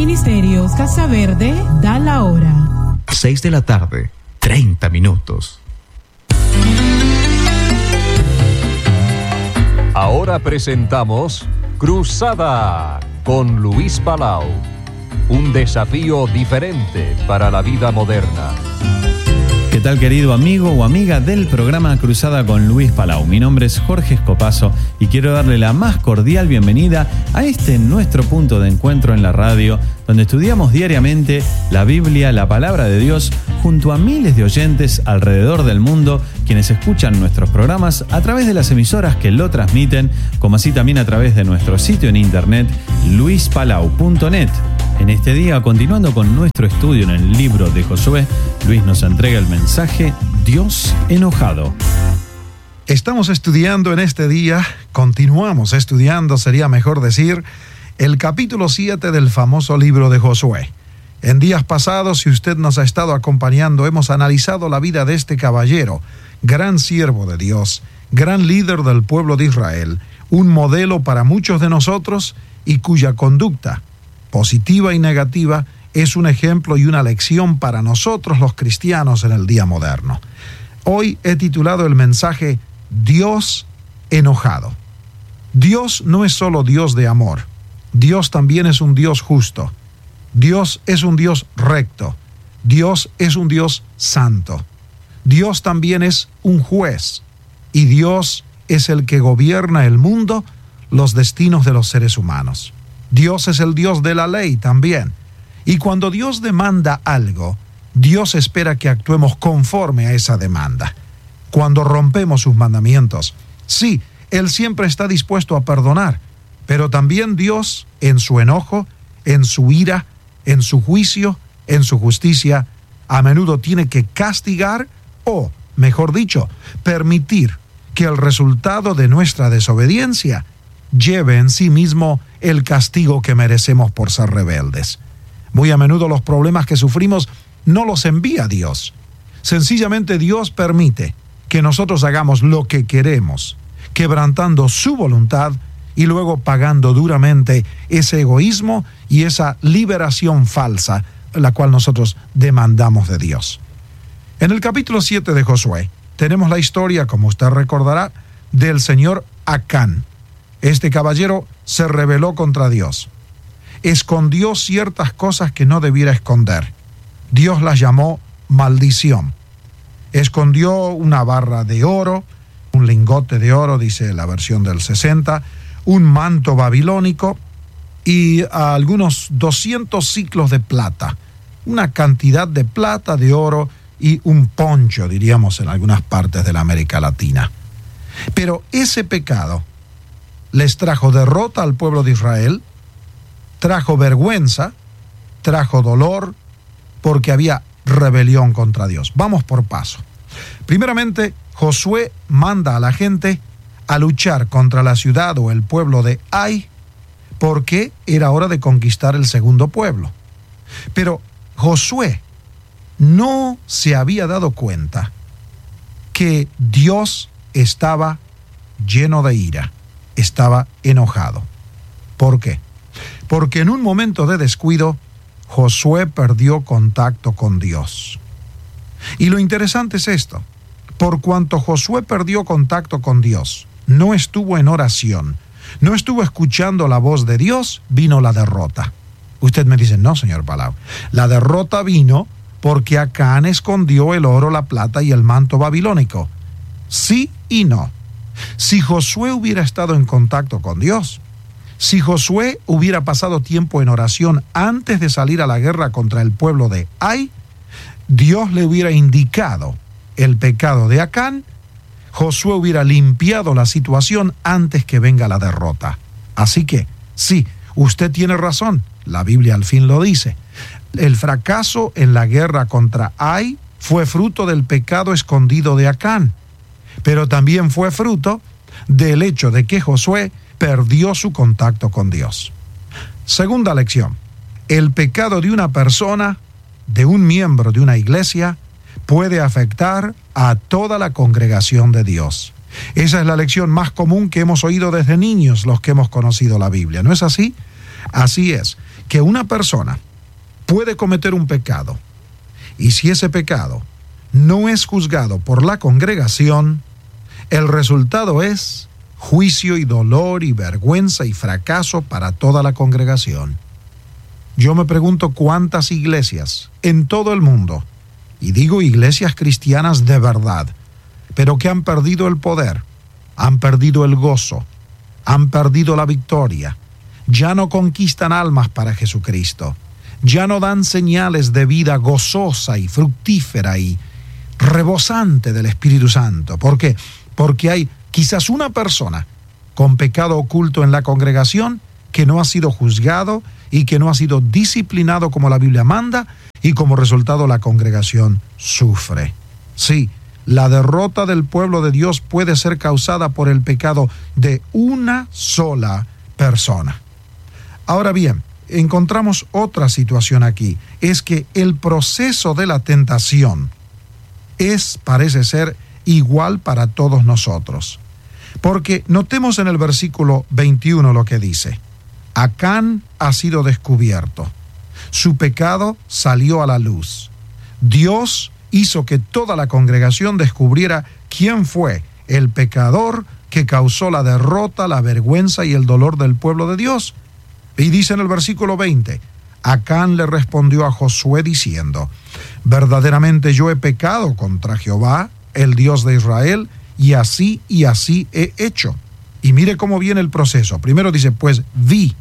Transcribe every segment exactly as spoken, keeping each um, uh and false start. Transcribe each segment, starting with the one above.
Ministerios Casa Verde da la hora. seis de la tarde, treinta minutos. Ahora presentamos Cruzada con Luis Palau. Un desafío diferente para la vida moderna. ¿Qué tal, querido amigo o amiga del programa Cruzada con Luis Palau? Mi nombre es Jorge Escopazo y quiero darle la más cordial bienvenida a este nuestro punto de encuentro en la radio, donde estudiamos diariamente la Biblia, la palabra de Dios, junto a miles de oyentes alrededor del mundo, quienes escuchan nuestros programas a través de las emisoras que lo transmiten, como así también a través de nuestro sitio en internet, luis palau punto net. En este día, continuando con nuestro estudio en el libro de Josué, Luis nos entrega el mensaje Dios enojado. Estamos estudiando en este día, continuamos estudiando, sería mejor decir, el capítulo siete del famoso libro de Josué. En días pasados, si usted nos ha estado acompañando, hemos analizado la vida de este caballero, gran siervo de Dios, gran líder del pueblo de Israel, un modelo para muchos de nosotros y cuya conducta, positiva y negativa, es un ejemplo y una lección para nosotros los cristianos en el día moderno. Hoy he titulado el mensaje Dios enojado. Dios no es solo Dios de amor, Dios también es un Dios justo. Dios es un Dios recto. Dios es un Dios santo. Dios también es un juez. Y Dios es el que gobierna el mundo, los destinos de los seres humanos. Dios es el Dios de la ley también. Y cuando Dios demanda algo, Dios espera que actuemos conforme a esa demanda. Cuando rompemos sus mandamientos, sí, Él siempre está dispuesto a perdonar, pero también Dios, en su enojo, en su ira, en su juicio, en su justicia, a menudo tiene que castigar o, mejor dicho, permitir que el resultado de nuestra desobediencia lleve en sí mismo el castigo que merecemos por ser rebeldes. Muy a menudo los problemas que sufrimos no los envía Dios. Sencillamente Dios permite que nosotros hagamos lo que queremos, quebrantando su voluntad y luego pagando duramente ese egoísmo y esa liberación falsa, la cual nosotros demandamos de Dios. En el capítulo siete de Josué tenemos la historia, como usted recordará, del señor Acán. Este caballero se rebeló contra Dios. Escondió ciertas cosas que no debiera esconder. Dios las llamó maldición. Escondió una barra de oro, un lingote de oro, dice la versión del sesenta, un manto babilónico y algunos doscientos ciclos de plata. Una cantidad de plata, de oro y un poncho, diríamos en algunas partes de la América Latina. Pero ese pecado les trajo derrota al pueblo de Israel, trajo vergüenza, trajo dolor, porque había rebelión contra Dios. Vamos por paso. Primeramente, Josué manda a la gente a luchar contra la ciudad o el pueblo de Ai, porque era hora de conquistar el segundo pueblo. Pero Josué no se había dado cuenta que Dios estaba lleno de ira, estaba enojado. ¿Por qué? Porque en un momento de descuido, Josué perdió contacto con Dios. Y lo interesante es esto: por cuanto Josué perdió contacto con Dios, no estuvo en oración, no estuvo escuchando la voz de Dios, vino la derrota. Usted me dice, no, señor Palau, la derrota vino porque Acán escondió el oro, la plata y el manto babilónico. Sí y no. Si Josué hubiera estado en contacto con Dios, si Josué hubiera pasado tiempo en oración antes de salir a la guerra contra el pueblo de Ai, Dios le hubiera indicado el pecado de Acán, Josué hubiera limpiado la situación antes que venga la derrota. Así que, sí, usted tiene razón, la Biblia al fin lo dice. El fracaso en la guerra contra Ai fue fruto del pecado escondido de Acán, pero también fue fruto del hecho de que Josué perdió su contacto con Dios. Segunda lección: el pecado de una persona, de un miembro de una iglesia, puede afectar a toda la congregación de Dios. Esa es la lección más común que hemos oído desde niños los que hemos conocido la Biblia, ¿no es así? Así es, que una persona puede cometer un pecado y si ese pecado no es juzgado por la congregación, el resultado es juicio y dolor y vergüenza y fracaso para toda la congregación. Yo me pregunto cuántas iglesias en todo el mundo, y digo iglesias cristianas de verdad, pero que han perdido el poder, han perdido el gozo, han perdido la victoria, ya no conquistan almas para Jesucristo, ya no dan señales de vida gozosa y fructífera y rebosante del Espíritu Santo. ¿Por qué? Porque hay quizás una persona con pecado oculto en la congregación que no ha sido juzgado y que no ha sido disciplinado como la Biblia manda, y como resultado la congregación sufre. Sí, la derrota del pueblo de Dios puede ser causada por el pecado de una sola persona. Ahora bien, encontramos otra situación aquí, es que el proceso de la tentación es, parece ser, igual para todos nosotros. Porque notemos en el versículo veintiuno lo que dice: Acán ha sido descubierto, su pecado salió a la luz. Dios hizo que toda la congregación descubriera quién fue el pecador que causó la derrota, la vergüenza y el dolor del pueblo de Dios. Y dice en el versículo veinte, Acán le respondió a Josué diciendo: verdaderamente yo he pecado contra Jehová, el Dios de Israel, y así y así he hecho. Y mire cómo viene el proceso. Primero dice, pues vi,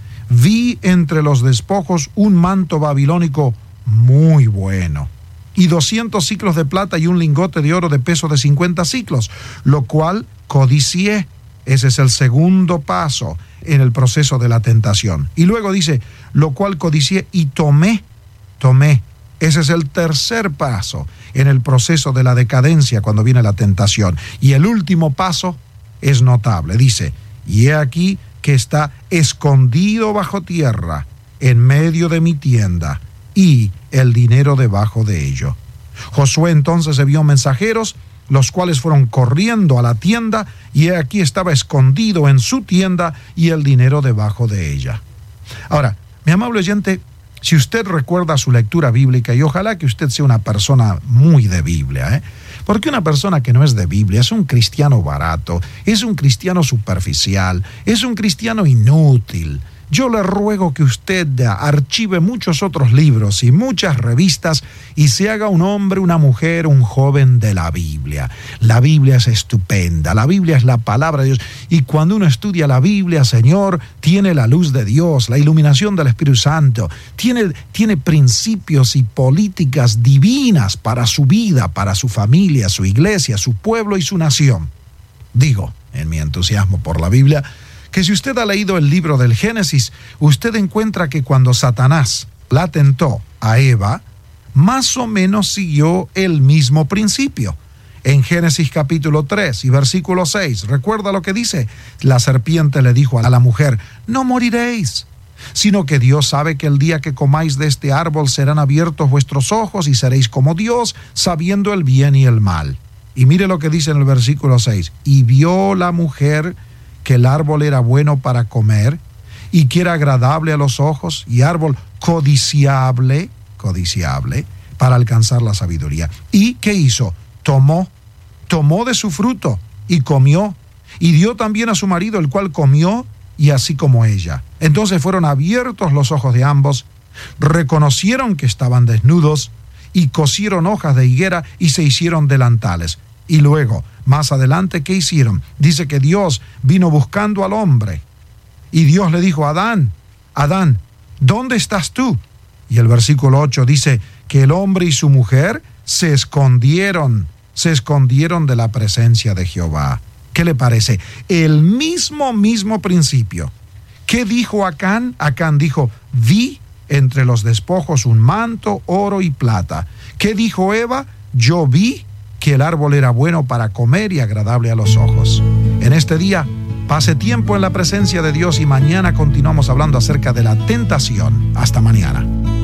vi entre los despojos un manto babilónico muy bueno, y doscientos siclos de plata y un lingote de oro de peso de cincuenta siclos, lo cual codicié. Ese es el segundo paso en el proceso de la tentación. Y luego dice, lo cual codicié y tomé, tomé. Ese es el tercer paso en el proceso de la decadencia cuando viene la tentación. Y el último paso es notable. Dice, y he aquí que está escondido bajo tierra en medio de mi tienda y el dinero debajo de ello. Josué entonces envió mensajeros, los cuales fueron corriendo a la tienda, y he aquí estaba escondido en su tienda y el dinero debajo de ella. Ahora, mi amable oyente, si usted recuerda su lectura bíblica, y ojalá que usted sea una persona muy de Biblia, ¿eh? Porque una persona que no es de Biblia es un cristiano barato, es un cristiano superficial, es un cristiano inútil. Yo le ruego que usted archive muchos otros libros y muchas revistas y se haga un hombre, una mujer, un joven de la Biblia. La Biblia es estupenda, la Biblia es la palabra de Dios. Y cuando uno estudia la Biblia, Señor, tiene la luz de Dios, la iluminación del Espíritu Santo, tiene, tiene principios y políticas divinas para su vida, para su familia, su iglesia, su pueblo y su nación. Digo, en mi entusiasmo por la Biblia, que si usted ha leído el libro del Génesis, usted encuentra que cuando Satanás la tentó a Eva, más o menos siguió el mismo principio. En Génesis capítulo tres y versículo seis, ¿recuerda lo que dice? La serpiente le dijo a la mujer, no moriréis, sino que Dios sabe que el día que comáis de este árbol serán abiertos vuestros ojos y seréis como Dios, sabiendo el bien y el mal. Y mire lo que dice en el versículo seis, y vio la mujer que el árbol era bueno para comer y que era agradable a los ojos y árbol codiciable, codiciable para alcanzar la sabiduría. ¿Y qué hizo? Tomó, tomó de su fruto y comió, y dio también a su marido, el cual comió, y así como ella. Entonces fueron abiertos los ojos de ambos, reconocieron que estaban desnudos y cosieron hojas de higuera y se hicieron delantales. Y luego, más adelante, ¿qué hicieron? Dice que Dios vino buscando al hombre. Y Dios le dijo, Adán, Adán, ¿dónde estás tú? Y el versículo ocho dice que el hombre y su mujer se escondieron, se escondieron de la presencia de Jehová. ¿Qué le parece? El mismo, mismo principio. ¿Qué dijo Acán? Acán dijo, vi entre los despojos un manto, oro y plata. ¿Qué dijo Eva? Yo vi que el árbol era bueno para comer y agradable a los ojos. En este día, pase tiempo en la presencia de Dios y mañana continuamos hablando acerca de la tentación. Hasta mañana.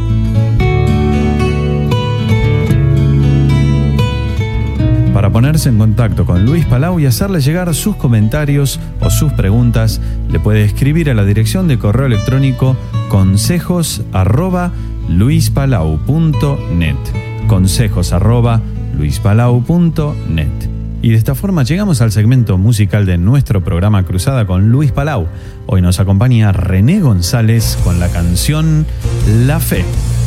Para ponerse en contacto con Luis Palau y hacerle llegar sus comentarios o sus preguntas, le puede escribir a la dirección de correo electrónico consejos arroba luispalau punto net. Consejos arroba luispalau punto net. Y de esta forma llegamos al segmento musical de nuestro programa Cruzada con Luis Palau. Hoy nos acompaña René González con la canción La Fe.